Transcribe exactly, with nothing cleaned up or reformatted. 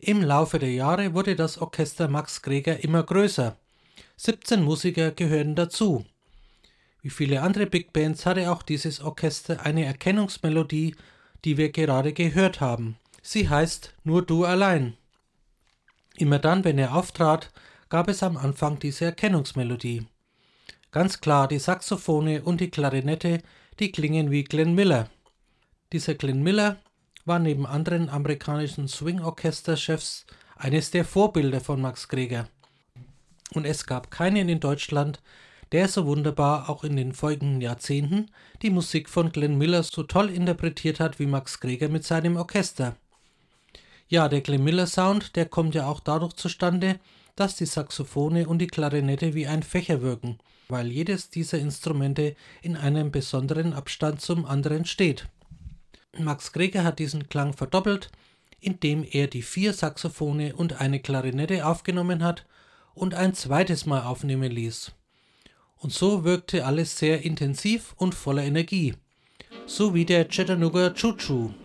Im Laufe der Jahre wurde das Orchester Max Greger immer größer. siebzehn Musiker gehörten dazu. Wie viele andere Big Bands hatte auch dieses Orchester eine Erkennungsmelodie, die wir gerade gehört haben. Sie heißt Nur du allein. Immer dann, wenn er auftrat, gab es am Anfang diese Erkennungsmelodie. Ganz klar, die Saxophone und die Klarinette, die klingen wie Glenn Miller. Dieser Glenn Miller war neben anderen amerikanischen Swing-Orchester-Chefs eines der Vorbilder von Max Greger. Und es gab keinen in Deutschland, der so wunderbar auch in den folgenden Jahrzehnten die Musik von Glenn Miller so toll interpretiert hat wie Max Greger mit seinem Orchester. Ja, der Glenn Miller Sound, der kommt ja auch dadurch zustande, dass die Saxophone und die Klarinette wie ein Fächer wirken, weil jedes dieser Instrumente in einem besonderen Abstand zum anderen steht. Max Greger hat diesen Klang verdoppelt, indem er die vier Saxophone und eine Klarinette aufgenommen hat und ein zweites Mal aufnehmen ließ. Und so wirkte alles sehr intensiv und voller Energie, so wie der Chattanooga Choo Choo.